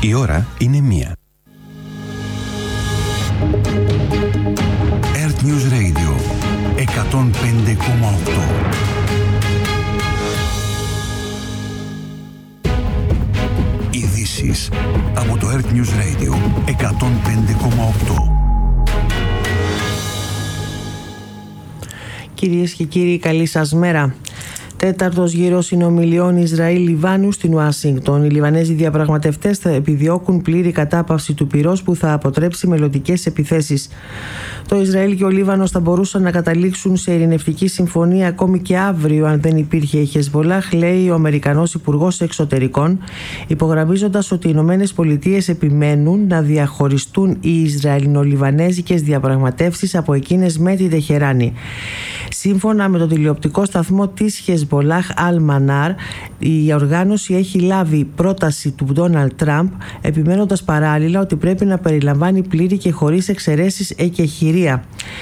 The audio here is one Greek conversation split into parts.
Η ώρα είναι 1. Earth News Radio 105,8. Ειδήσεις από το Earth News Radio 105,8. Κυρίες και κύριοι, καλή σας μέρα. Τέταρτος γύρος συνομιλιών Ισραήλ-Λιβάνου στην Ουάσιγκτον. Οι Λιβανέζοι διαπραγματευτές θα επιδιώκουν πλήρη κατάπαυση του πυρός που θα αποτρέψει μελλοντικές επιθέσεις. Το Ισραήλ και ο Λίβανος θα μπορούσαν να καταλήξουν σε ειρηνευτική συμφωνία ακόμη και αύριο, αν δεν υπήρχε η Χεσμπολάχ, λέει ο Αμερικανός Υπουργός Εξωτερικών, υπογραμμίζοντας ότι οι Ηνωμένες Πολιτείες επιμένουν να διαχωριστούν οι Ισραηλινο-Λιβανέζικες διαπραγματεύσεις από εκείνες με τη Τεχεράνη. Σύμφωνα με τον τηλεοπτικό σταθμό της Χεσμπολάχ Αλ-Μανάρ, η οργάνωση έχει λάβει πρόταση του Ντόναλντ Τραμπ, επιμένοντας παράλληλα ότι πρέπει να περιλαμβάνει πλήρη και χωρίς εξαιρέσεις εκεχηρία.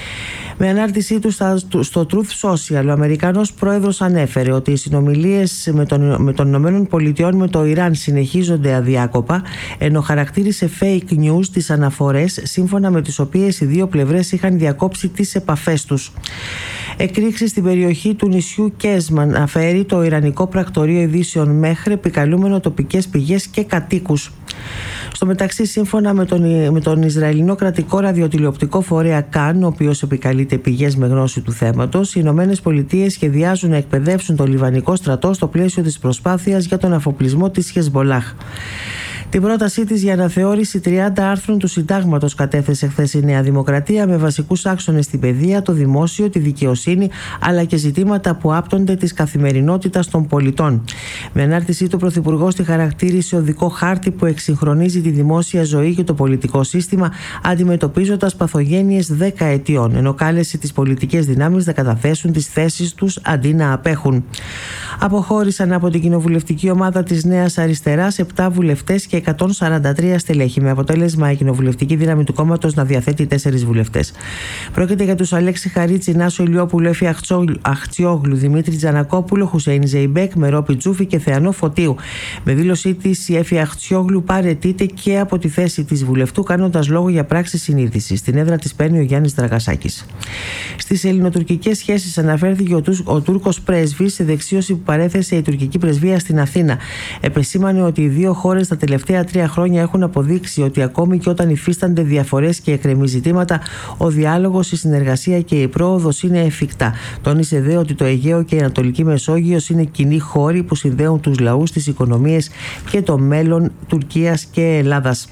Με ανάρτησή του στο Truth Social, ο Αμερικανός πρόεδρος ανέφερε ότι οι συνομιλίες με των Ηνωμένων Πολιτειών με το Ιράν συνεχίζονται αδιάκοπα, ενώ χαρακτήρισε fake news τις αναφορές σύμφωνα με τις οποίες οι δύο πλευρές είχαν διακόψει τις επαφές τους. Εκρήξεις στην περιοχή του νησιού Κέσμαν αφαίρει το Ιρανικό Πρακτορείο Ειδήσεων Μέχρι, επικαλούμενο τοπικές πηγές και κατοίκους. Στο μεταξύ, σύμφωνα με τον Ισραηλινό κρατικό ραδιοτηλεοπτικό φορέα Καν, ο οποίος επικαλείται πηγές με γνώση του θέματος, οι Ηνωμένες Πολιτείες σχεδιάζουν να εκπαιδεύσουν το Λιβανικό στρατό στο πλαίσιο της προσπάθειας για τον αφοπλισμό της Χεσμπολάχ. Την πρότασή της για αναθεώρηση 30 άρθρων του Συντάγματος κατέθεσε χθες η Νέα Δημοκρατία, με βασικούς άξονες στην παιδεία, το δημόσιο, τη δικαιοσύνη, αλλά και ζητήματα που άπτονται της καθημερινότητας των πολιτών. Με ανάρτησή του, ο Πρωθυπουργός τη χαρακτήρισε οδικό χάρτη που εξυγχρονίζει τη δημόσια ζωή και το πολιτικό σύστημα, αντιμετωπίζοντας παθογένειες 10 ετιών, ενώ κάλεσε τις πολιτικές δυνάμεις να καταθέσουν τις θέσεις τους αντί να απέχουν. Αποχώρησαν από την κοινοβουλευτική ομάδα της Νέας Αριστεράς 7 βουλευτές και 143 στελέχη, με αποτέλεσμα η κοινοβουλευτική δύναμη του κόμματος να διαθέτει 4 βουλευτές. Πρόκειται για τους Αλέξη Χαρίτση, Νάσο Ηλιόπουλο, Έφη Αχτσιόγλου, Δημήτρη Τζανακόπουλο, Χουσέιν Ζεϊμπέκ, Μερόπη Τζούφη και Θεανό Φωτίου. Με δήλωσή της, η Έφη Αχτσιόγλου παραιτείται και από τη θέση της βουλευτού, κάνοντας λόγο για πράξη συνείδησης. Στην έδρα της παίρνει ο Γιάννης Δραγασάκης. Στις ελληνοτουρκικές σχέσεις αναφέρθηκε ο Τούρκος πρέσβης σε δεξίωση που παρέθεσε η τουρκική πρεσβεία στην Αθήνα. Επεσήμανε ότι οι δύο χώρες τα τελευταία 3 χρόνια έχουν αποδείξει ότι ακόμη και όταν υφίστανται διαφορές και εκκρεμεί ζητήματα, ο διάλογος, η συνεργασία και η πρόοδος είναι εφικτά. Τόνισε δε ότι το Αιγαίο και η Ανατολική Μεσόγειος είναι κοινοί χώροι που συνδέουν τους λαούς, τις οικονομίες και το μέλλον Τουρκίας και Ελλάδας.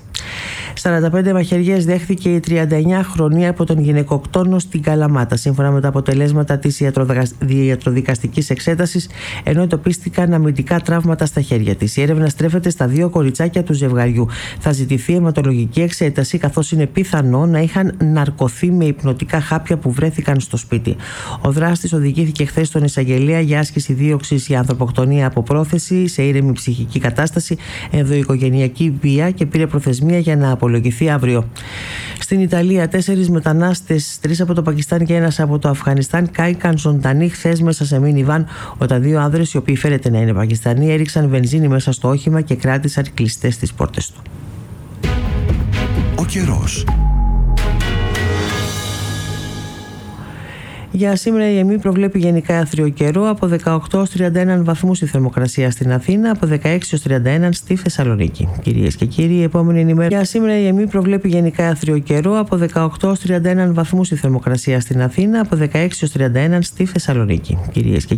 45 μαχαιριές δέχθηκε η 39χρονη από τον γυναικοκτόνο στην Καλαμάτα, σύμφωνα με τα αποτελέσματα της ιατροδικαστικής εξέτασης, ενώ εντοπίστηκαν αμυντικά τραύματα στα χέρια της. Η έρευνα στρέφεται στα 2 κοριτσάκια του ζευγαριού. Θα ζητηθεί αιματολογική εξέταση, καθώς είναι πιθανό να είχαν ναρκωθεί με υπνοτικά χάπια που βρέθηκαν στο σπίτι. Ο δράστης οδηγήθηκε χθες στον εισαγγελέα για άσκηση δίωξης για ανθρωποκτονία από πρόθεση σε ήρεμη ψυχική κατάσταση, ενδοοικογενειακή βία και πήρε προθεσμία για να απολογηθεί αύριο. Στην Ιταλία, 4 μετανάστες, 3 από το Πακιστάν και 1 από το Αφγανιστάν, κάηκαν ζωντανοί χθες μέσα σε μίνιβαν, όταν 2 άνδρες, οι οποίοι φέρεται να είναι Πακιστανοί, έριξαν βενζίνη μέσα στο όχημα και κράτησαν κλειστές τις πόρτες του. Ο καιρός. Για σήμερα η ΕΜΗ προβλέπει γενικά άθριο καιρό, από 18 ως 31 βαθμούς η θερμοκρασία στην Αθήνα, από 16 ως 31 στη Θεσσαλονίκη. Κυρίες και κύριοι, η επόμενη ημέρα. Για σήμερα η ΕΜΗ προβλέπει γενικά άθριο καιρό, από 18 ως 31 βαθμούς η θερμοκρασία στην Αθήνα, από 16 ως 31 στη Θεσσαλονίκη. Κυρίες και